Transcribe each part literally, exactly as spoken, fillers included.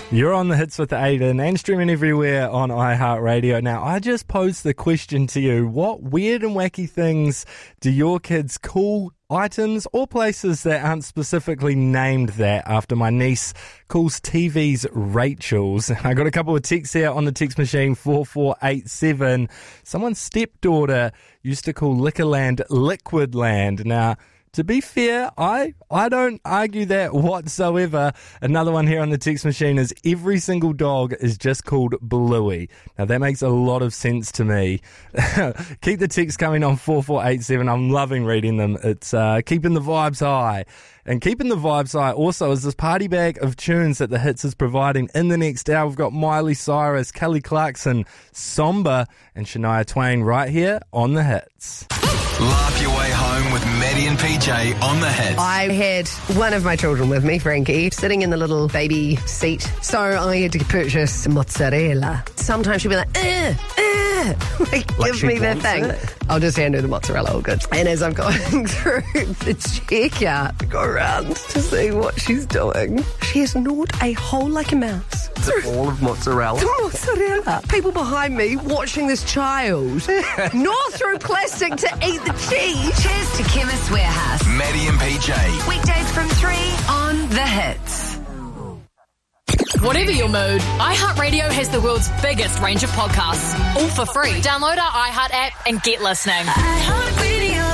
You're on the Hits with Aiden and streaming everywhere on iHeartRadio. Now, I just posed the question to you. What weird and wacky things do your kids call items or places that aren't specifically named that after my niece calls T Vs Rachel's? I got a couple of texts here on the text machine, four four eight seven. Someone's stepdaughter used to call Liquorland Liquidland. Now, to be fair, I, I don't argue that whatsoever. Another one here on the text machine is every single dog is just called Bluey. Now, that makes a lot of sense to me. Keep the text coming on four four eight seven. I'm loving reading them. It's uh, keeping the vibes high. And keeping the vibes high also is this party bag of tunes that the Hits is providing in the next hour. We've got Miley Cyrus, Kelly Clarkson, Somber, and Shania Twain right here on the Hits. Laugh your way home with Maddie and P J on the Hits. I had one of my children with me, Frankie, sitting in the little baby seat. So I had to purchase mozzarella. Sometimes she'd be like, eh, eh, like, Like give she me that wants thing. it. I'll just hand her the mozzarella, all good. And as I'm going through the checkout, I go around to see what she's doing. She has gnawed a hole like a mouse. All of mozzarella. Mozzarella. People behind me watching this child gnaw through plastic to eat the cheese. Cheers to Chemist Warehouse. Maddie and P J. Weekdays from three on The Hits. Whatever your mood, iHeartRadio has the world's biggest range of podcasts, all for free. Download our iHeart app and get listening. iHeartRadio.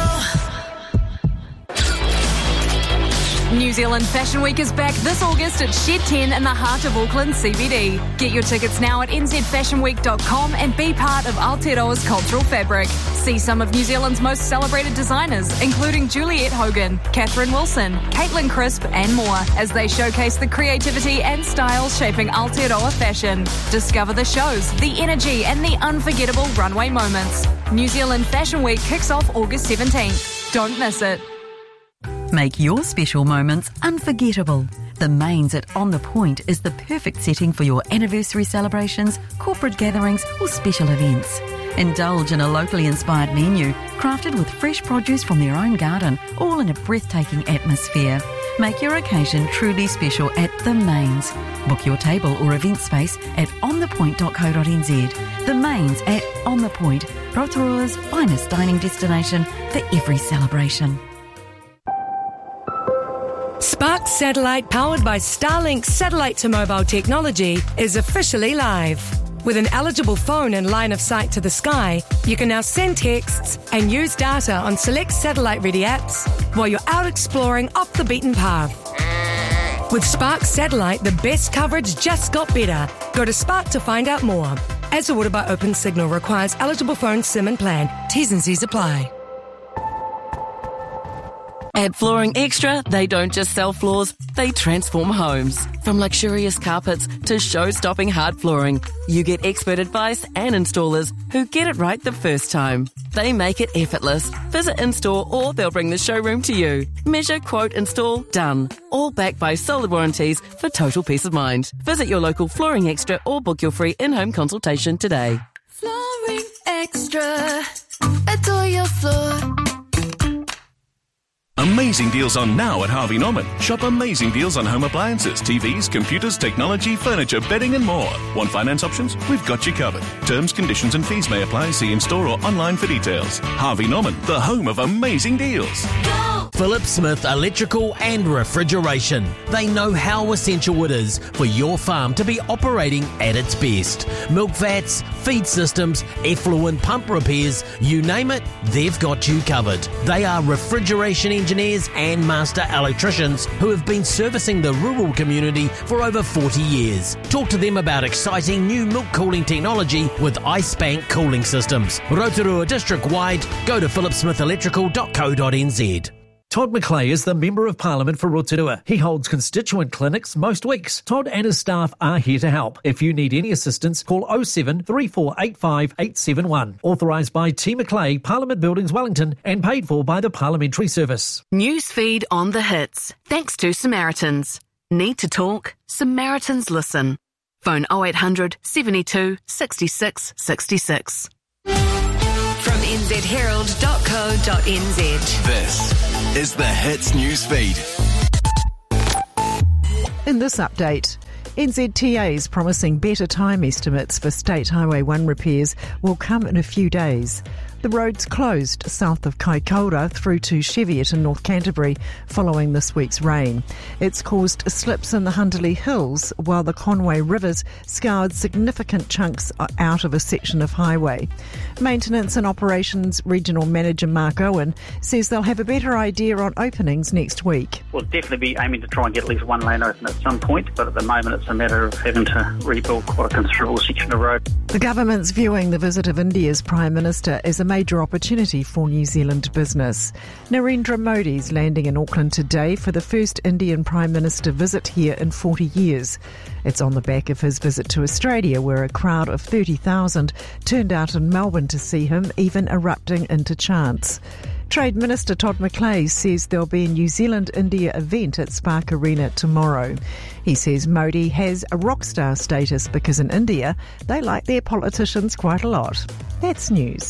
New Zealand Fashion Week is back this August at Shed ten in the heart of Auckland C B D. Get your tickets now at n z fashion week dot com and be part of Aotearoa's cultural fabric. See some of New Zealand's most celebrated designers, including Juliette Hogan, Catherine Wilson, Caitlin Crisp, and more, as they showcase the creativity and style shaping Aotearoa fashion. Discover the shows, the energy, and the unforgettable runway moments. New Zealand Fashion Week kicks off August seventeenth. Don't miss it. Make your special moments unforgettable. The Mains at On The Point is the perfect setting for your anniversary celebrations, corporate gatherings, or special events. Indulge in a locally inspired menu, crafted with fresh produce from their own garden, all in a breathtaking atmosphere. Make your occasion truly special at The Mains. Book your table or event space at on the point dot co dot n z. The Mains at On The Point, Rotorua's finest dining destination for every celebration. Spark Satellite, powered by Starlink satellite to mobile technology, is officially live. With an eligible phone and line of sight to the sky, you can now send texts and use data on select satellite-ready apps while you're out exploring off the beaten path. With Spark Satellite, the best coverage just got better. Go to Spark to find out more. As ordered by Open Signal, requires eligible phone SIM and plan. T's and C's apply. At Flooring Extra, they don't just sell floors, they transform homes. From luxurious carpets to show-stopping hard flooring, you get expert advice and installers who get it right the first time. They make it effortless. Visit in-store or they'll bring the showroom to you. Measure, quote, install, done. All backed by solid warranties for total peace of mind. Visit your local Flooring Extra or book your free in-home consultation today. Flooring Extra. Adore your floor. Amazing deals on now at Harvey Norman. Shop amazing deals on home appliances, T Vs, computers, technology, furniture, bedding and more. Want finance options? We've got you covered. Terms, conditions and fees may apply. See in-store or online for details. Harvey Norman, the home of amazing deals. Go! Philip Smith Electrical and Refrigeration. They know how essential it is for your farm to be operating at its best. Milk vats, feed systems, effluent pump repairs, you name it, they've got you covered. They are refrigeration engineers and master electricians who have been servicing the rural community for over forty years. Talk to them about exciting new milk cooling technology with Ice Bank cooling systems. Rotorua district-wide, go to philip smith electrical dot co dot n z. Todd McClay is the Member of Parliament for Rotorua. He holds constituent clinics most weeks. Todd and his staff are here to help. If you need any assistance, call oh seven, three four eight five, eight seven one. Authorised by T McClay, Parliament Buildings, Wellington, and paid for by the Parliamentary Service. Newsfeed on the Hits. Thanks to Samaritans. Need to talk? Samaritans listen. Phone oh eight hundred, seventy-two, sixty-six, sixty-six. From n z herald dot co dot n z. This is the Hits Newsfeed. In this update, N Z T A's promising better time estimates for State Highway one repairs will come in a few days. The road's closed south of Kaikoura through to Cheviot in North Canterbury following this week's rain. It's caused slips in the Hunterley Hills, while the Conway Rivers scoured significant chunks out of a section of highway. Maintenance and Operations Regional Manager Mark Owen says they'll have a better idea on openings next week. We'll definitely be aiming to try and get at least one lane open at some point, but at the moment it's a matter of having to rebuild quite a considerable section of road. The government's viewing the visit of India's Prime Minister as a major opportunity for New Zealand business. Narendra Modi's landing in Auckland today for the first Indian Prime Minister visit here in forty years. It's on the back of his visit to Australia, where a crowd of thirty thousand turned out in Melbourne to see him, even erupting into chants. Trade Minister Todd McClay says there'll be a New Zealand-India event at Spark Arena tomorrow. He says Modi has a rock star status because in India they like their politicians quite a lot. That's news.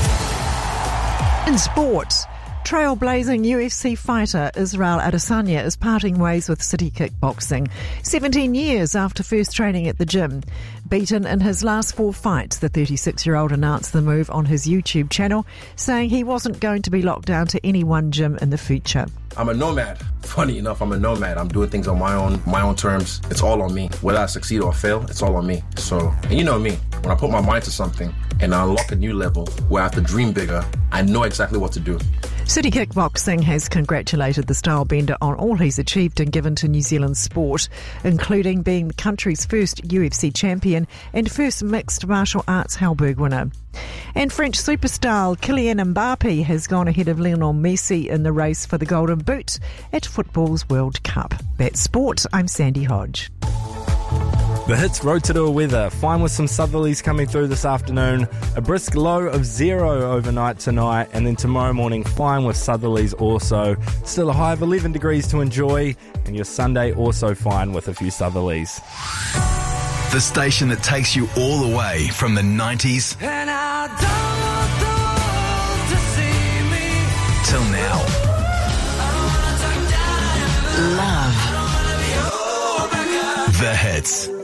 In sport, trailblazing U F C fighter Israel Adesanya is parting ways with City Kickboxing, seventeen years after first training at the gym. Beaten in his last four fights, the thirty-six-year-old announced the move on his YouTube channel, saying he wasn't going to be locked down to any one gym in the future. I'm a nomad. Funny enough, I'm a nomad. I'm doing things on my own, my own terms. It's all on me. Whether I succeed or fail, it's all on me. So, and you know me, when I put my mind to something and I unlock a new level where I have to dream bigger, I know exactly what to do. City Kickboxing has congratulated the style bender on all he's achieved and given to New Zealand sport, including being the country's first U F C champion and first mixed martial arts Halberg winner. And French superstar Kylian Mbappe has gone ahead of Lionel Messi in the race for the Golden Boot at football's World Cup. That's sport. I'm Sandy Hodge. The Hits Rotorua weather. Fine with some southerlies coming through this afternoon. A brisk low of zero overnight tonight. And then tomorrow morning, fine with southerlies also. Still a high of eleven degrees to enjoy. And your Sunday also fine with a few southerlies. The station that takes you all the way from the nineties And I don't want the world to see me till now. I don't wanna turn down. Love. I don't wanna be your backup. The Hits.